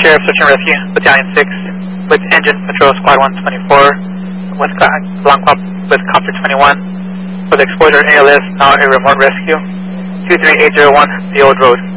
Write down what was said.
Sheriff Search and Rescue, Battalion 6, with Engine Patrol Squad 124, with with Copter 21, with Explorer ALS, now a remote rescue, 23801, the Old Road.